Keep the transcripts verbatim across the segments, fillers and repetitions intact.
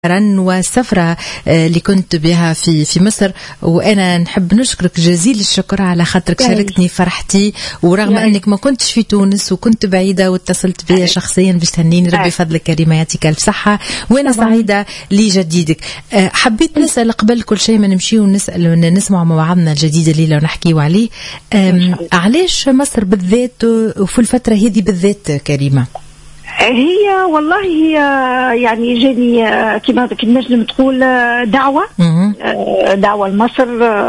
والسفرة اللي كنت بها في في مصر، وأنا نحب نشكرك جزيل الشكر على خاطرك شاركتني فرحتي، ورغم يعني. أنك ما كنتش في تونس وكنت بعيدة واتصلت بيا شخصيا باش تهنيني، ربي فضلك كريمة يعطيك ألف صحة، وأنا سعيدة لجديدك. حبيت نسأل قبل كل شيء ما نمشي ونسأل نسمع موعدنا الجديد اللي لو نحكيو عليه، علاش مصر بالذات وفي الفترة هذه بالذات كريمة؟ هي والله هي يعني جاني كما نجم تقول دعوة دعوة لمصر.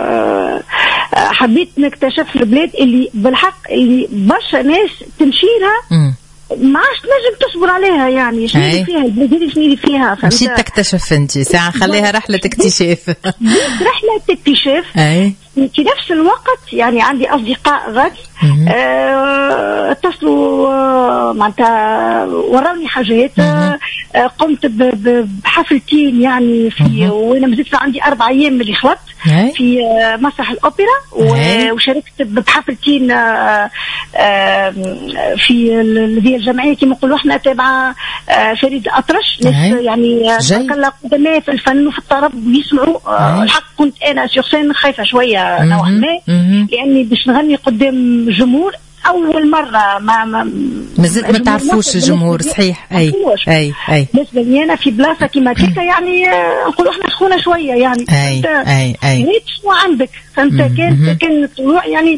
حبيت نكتشف البلاد اللي بالحق اللي برشا ناس تمشي لها ما عادش تنجم تصبر عليها، يعني شنو اللي فيها البلاد اللي شنو اللي فيها، مشيت تكتشف انت ساعة خليها رحلة اكتشاف رحلة اكتشاف في نفس الوقت. يعني عندي أصدقاء غادي اتصلوا آه معناتها وراوني حاجات، آه قمت بحفلتين يعني في وانا مازلت عندي أربع أيام اللي خلطت في آه مسرح الأوبرا، وشاركت بحفلتين آه آه في هذه الجمعية كما نقولوا احنا تابعة آه فريد الأطرش، ناس يعني تكلم قدامي في الفن وفي الطرب ويسمعوا. آه الحق كنت أنا شخصيا خايفة شوية نوعا ما، لأني باش نغني قدام جمهور أول مرة ما ما مازلت ما تعرفوش الجمهور. صحيح. أي أي أي بالنسبة لي أنا في بلاصة كما تلك يعني نقولوا إحنا سخونة شوية يعني. أي أي أي ريت شنو عندك فأنت كان كان طلوع يعني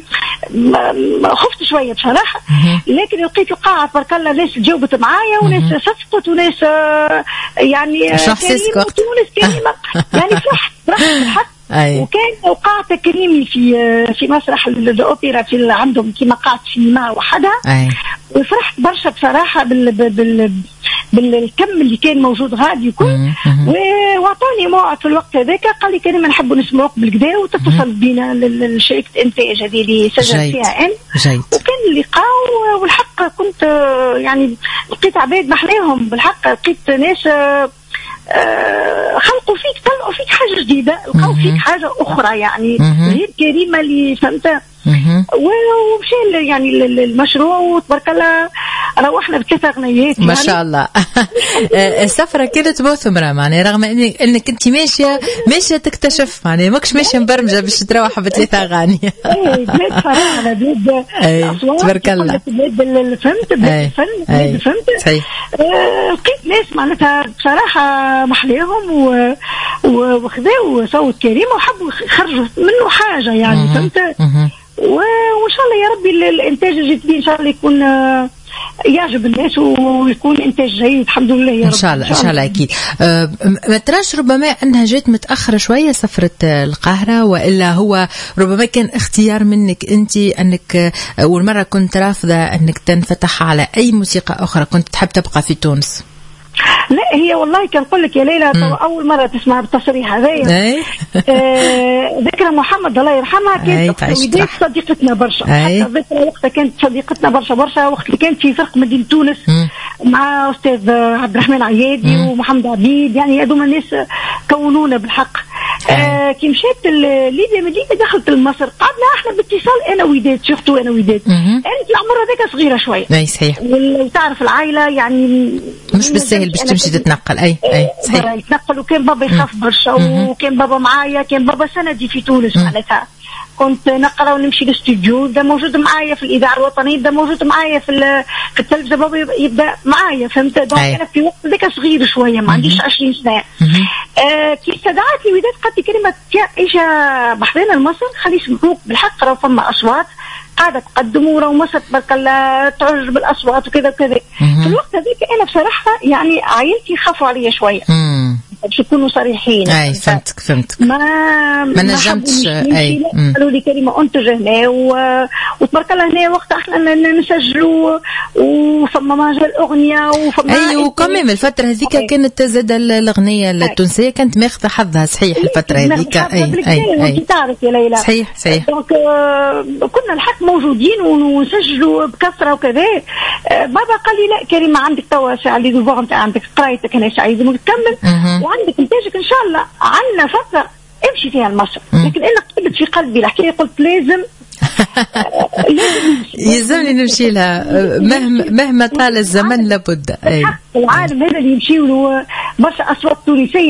خفت شوية بصراحة، لكن لقيت القاعة تبارك الله ناس جاوبت معايا وناس صفقت وناس يعني كريمة تونس كريمة يعني فرحت فرحت بالحق. أي. وكان قاعة تكريمي في في مسرح الأوبرا في عندهم كما قاعة سينما وحدها. أي. وفرحت برشا بصراحة بال بال بالكم اللي كان موجود غادي يكون، وعطوني موعد في الوقت هذاك قال لي كريم نحب نسمعوك بالكدا وتتصل بينا لشركة إنتاج هذه اللي سجل فيها أنا. وكان اللقاء والحق كنت يعني لقيت عباد محلاهم بالحق، لقيت ناس آه خلقوا فيك طلعوا فيك حاجة جديدة، لقوا فيك حاجة أخرى يعني غير كريمة اللي فهمتها. ومشي يعني المشروع وتبارك الله روحنا بثلاث أغنيات ما شاء الله. السفرة كانت مثمرة معناها، رغم انك انك انت ماشية ماشية تكتشف معناها ماكش ماشية مبرمجة باش تروح بثلاث أغاني. اي بلاد فراعنة بلاد الأصوات تبارك الله، بلاد الفهمت بلاد الفن بلاد الفهمت. لقيت ناس معناتها بصراحة محليهم وخذاو صوت كريم وحبوا يخرجوا منه حاجة يعني فهمت. وإن شاء الله يا ربي الإنتاج الجديد إن شاء الله يكون يعجب الناس ويكون إنتاج جيد الحمد لله يا رب. إن شاء الله إن شاء الله أكيد. أه ما تراش ربما أنها جات متأخرة شوية سفرة القاهرة، وإلا هو ربما كان اختيار منك أنت أنك أول مرة كنت رافضة أنك تنفتح على أي موسيقى أخرى، كنت تحب تبقى في تونس؟ لا هي والله كان نقول لك يا ليلى أول مرة تسمع بالتصريح هذايا. آه ذكرى محمد الله يرحمها كانت وديت صديقتنا برشا، حتى ذكرى وقتها كانت صديقتنا برشا برشا وقت اللي كانت في فرق مدينة تونس مم. مع أستاذ عبد الرحمن عيادي مم. ومحمد عبيد، يعني هذوما الناس كونونا بالحق. آه كي مشيت ليبيا من ليبيا دخلت لمصر قعدنا احنا باتصال انا وداد شفتوا انا وداد انا في العمر هذاك صغيره شويه. اي صحيح. وتعرف العائله يعني مش بالسهل باش تمشي تتنقل. اي اي صحيح يتنقل، وكان بابا يخاف برشا وكان بابا معايا، كان بابا سندي في تونس معناتها كنت نقرا ونمشي للاستوديو، ده موجود معايا في الاذاعه الوطنيه، ده موجود معايا في في التلفزه، بابا يبدا معايا فهمت. دونك انا في وقت ذاك صغير شويه ما عنديش عشرين سنه. آه كي استدعتني وداد قالت لي كلمه ايش بحرين لمصر خلي يسمعوك بالحق، راه فما اصوات قاعده تقدم وراه مصر تبارك الله تعجب الاصوات وكذا وكذا. في الوقت هذاك انا بصراحه يعني عائلتي خافوا عليا شويه باش نكونوا صريحين. اي فهمتك فهمتك ما ما نجمتش. اي قالوا لي كريمه انتج هنا وتبارك الله هنا وقت احنا نسجلوا وفما ماجا الاغنيه وفما اي وكمان الفتره هذيك كانت زاد الاغنيه التونسيه كانت ماخذه حظها صحيح الفتره هذيك. اي اي اي تعرف يا ليلى صحيح صحيح. دونك كنا الحق موجودين ونسجلوا بكثره وكذا. بابا قال لي لا كريمه عندك توا ساعه اللي دوفور نتاع عندك قرايتك هنا ساعه لازم تكمل وعندك انتاجك ان شاء الله، عندنا فتره امشي فيها لمصر. لكن انا قلت في قلبي الحكايه قلت لازم يلزمني نمشي لها مهما مهما طال الزمن لابد. العالم هذا اللي يمشي له برشا اصوات تونسيه